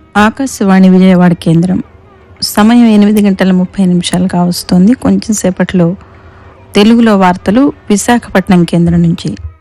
ఆకాశవాణి విజయవాడ కేంద్రం. సమయం 8:30 కావస్తోంది. కొంచెం సేపట్లో తెలుగులో వార్తలు విశాఖపట్నం కేంద్రం నుంచి.